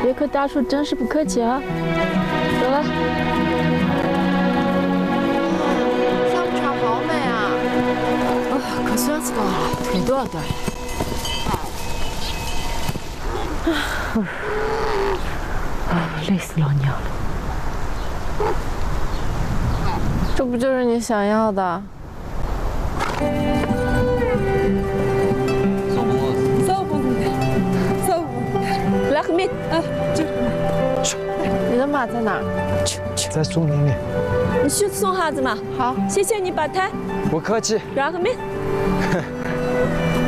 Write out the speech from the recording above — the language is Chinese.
别克大叔真是不客气啊！走了。 下午茶好美啊！可酸死了，腿都要断。累死老娘了。这不就是你想要的？ 拉赫密，你的马在哪儿？ 在树林里。 你去送哈子嘛。好，谢谢你，巴泰。 不客气。 拉赫密。